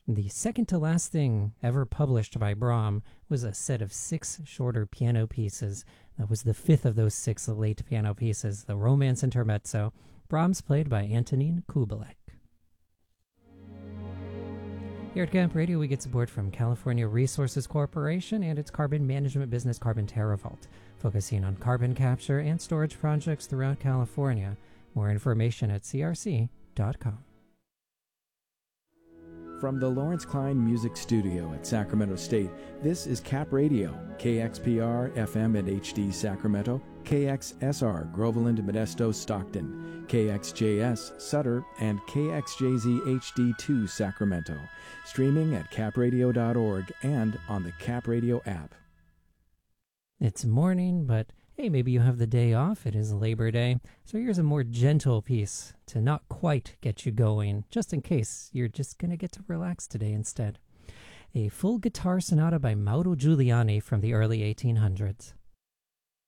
The second to last thing ever published by Brahms was a set of 6 shorter piano pieces. That was the fifth of those 6 late piano pieces, the Romance Intermezzo. Brahms played by Antonin Kubelik. Here at Camp Radio, we get support from California Resources Corporation and its carbon management business, Carbon TerraVault, focusing on carbon capture and storage projects throughout California. More information at crc.com. From the Lawrence Klein Music Studio at Sacramento State, this is Cap Radio, KXPR FM and HD Sacramento, KXSR Groveland, Modesto, Stockton, KXJS Sutter, and KXJZ HD2 Sacramento. Streaming at capradio.org and on the Cap Radio app. It's morning, but hey, maybe you have the day off. It is Labor Day. So here's a more gentle piece to not quite get you going, just in case you're just going to get to relax today instead. A full guitar sonata by Mauro Giuliani from the early 1800s.